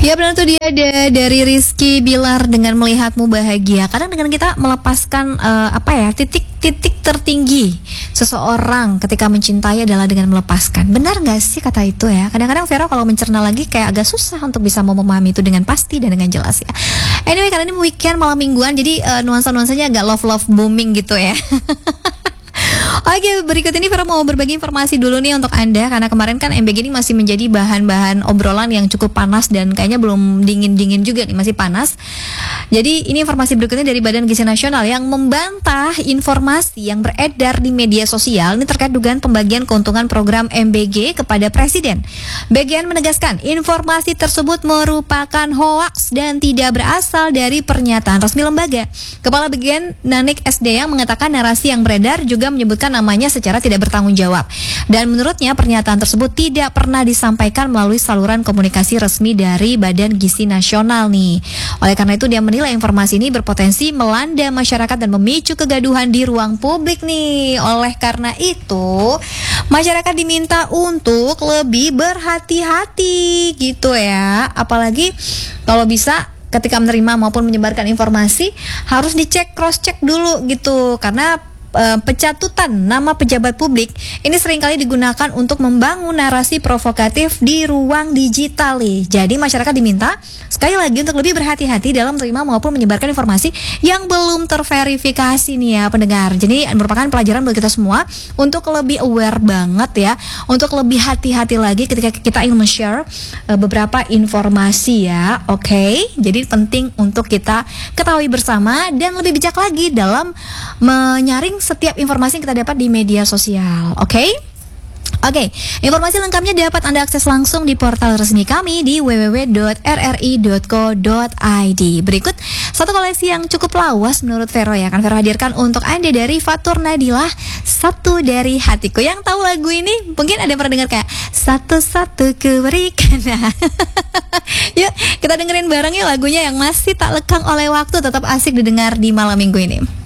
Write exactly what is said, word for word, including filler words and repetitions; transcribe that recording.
Ya benar tuh dia ada dari Rizky Bilar dengan melihatmu bahagia. Kadang dengan kita melepaskan uh, apa ya titik-titik tertinggi seseorang ketika mencintai adalah dengan melepaskan. Benar nggak sih kata itu ya? Kadang-kadang Vero kalau mencerna lagi kayak agak susah untuk bisa mau memahami itu dengan pasti dan dengan jelas ya. Anyway, karena ini weekend malam mingguan jadi uh, nuansa-nuansanya agak love-love booming gitu ya. Oke, berikut ini Vero mau berbagi informasi dulu nih untuk Anda. Karena kemarin kan M B G ini masih menjadi bahan-bahan obrolan yang cukup panas dan kayaknya belum dingin-dingin juga nih, masih panas. Jadi ini informasi berikutnya dari Badan Gizi Nasional yang membantah informasi yang beredar di media sosial. Ini terkait dugaan pembagian keuntungan program M B G kepada Presiden. B G N menegaskan informasi tersebut merupakan hoaks dan tidak berasal dari pernyataan resmi lembaga. Kepala B G N Nanik S D yang mengatakan narasi yang beredar juga menyebutkan namanya secara tidak bertanggung jawab. Dan menurutnya pernyataan tersebut tidak pernah disampaikan melalui saluran komunikasi resmi dari Badan Gizi Nasional nih. Oleh karena itu dia menilai informasi ini berpotensi melanda masyarakat dan memicu kegaduhan di ruang publik nih. Oleh karena itu masyarakat diminta untuk lebih berhati-hati gitu ya. Apalagi kalau bisa ketika menerima maupun menyebarkan informasi harus dicek, cross check dulu gitu. Karena Uh, pencatutan nama pejabat publik ini seringkali digunakan untuk membangun narasi provokatif di ruang digital nih. Jadi masyarakat diminta sekali lagi untuk lebih berhati-hati dalam menerima maupun menyebarkan informasi yang belum terverifikasi nih ya pendengar. Jadi merupakan pelajaran bagi kita semua untuk lebih aware banget ya, untuk lebih hati-hati lagi ketika kita ingin men-share uh, beberapa informasi ya. Oke, okay? Jadi penting untuk kita ketahui bersama dan lebih bijak lagi dalam menyaring setiap informasi yang kita dapat di media sosial. Oke? Okay? Oke, okay. Informasi lengkapnya dapat Anda akses langsung di portal resmi kami di w w w dot r r i dot co dot i d. Berikut satu koleksi yang cukup lawas menurut Vero ya, akan Vero hadirkan untuk Anda dari Fatur Nadilah, Satu Dari Hatiku. Yang tahu lagu ini mungkin ada yang pernah dengar kayak satu-satu kuberikan. Yuk kita dengerin bareng ya lagunya yang masih tak lekang oleh waktu, tetap asik didengar di malam minggu ini.